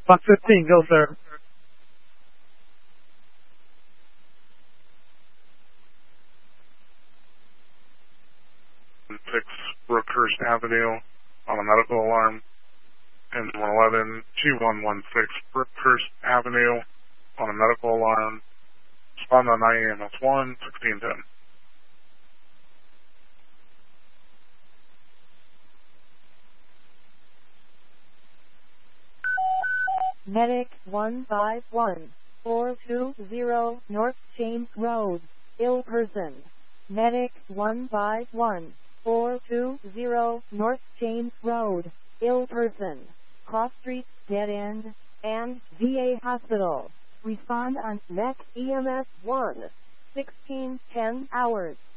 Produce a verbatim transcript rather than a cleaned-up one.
Box fifteen, go, sir. six Brookhurst Avenue on a medical alarm. And one eleven, two one one six Brookhurst Avenue on a medical alarm. Respond on nine A M S one, sixteen ten. Medic one five one, four two zero North James Road, ill person. Medic one five one, four two zero North James Road, ill person. Cross Street, Dead End, and V A Hospital. Respond on N E C E M S one, sixteen ten hours.